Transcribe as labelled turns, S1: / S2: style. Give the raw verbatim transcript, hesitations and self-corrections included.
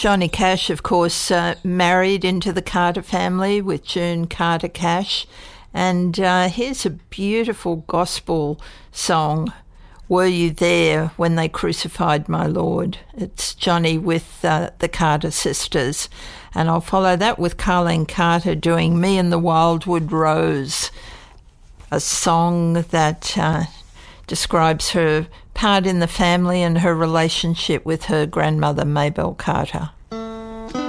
S1: Johnny Cash, of course, uh, married into the Carter family with June Carter Cash. And uh, here's a beautiful gospel song, Were You There When They Crucified My Lord? It's Johnny with uh, the Carter sisters. And I'll follow that with Carleen Carter doing Me and the Wildwood Rose, a song that uh, describes her part in the family and her relationship with her grandmother, Maybelle Carter.